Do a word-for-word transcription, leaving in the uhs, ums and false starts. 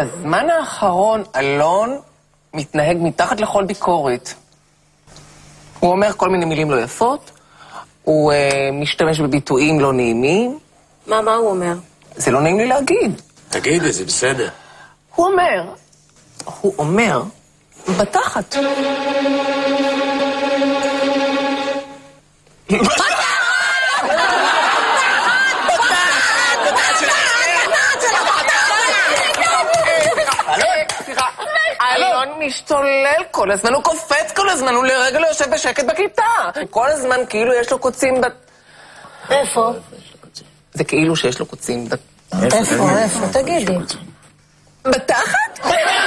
בזמן האחרון אלון מתנהג מתחת לכל ביקורת. הוא אומר כל מיני מילים לא יפות, הוא uh, משתמש בביטויים לא נעימים. מה, מה הוא אומר? זה לא נעים לי להגיד. תגידי, זה בסדר. הוא אומר, הוא אומר, בתחת. אלון משתולל כל הזמן, הוא קופץ כל הזמן, הוא לרגע לא יושב בשקט בכיתה. כל הזמן כאילו יש לו קוצים בת... איפה? זה כאילו שיש לו קוצים בת... איפה, איפה? תגידי. בתחת?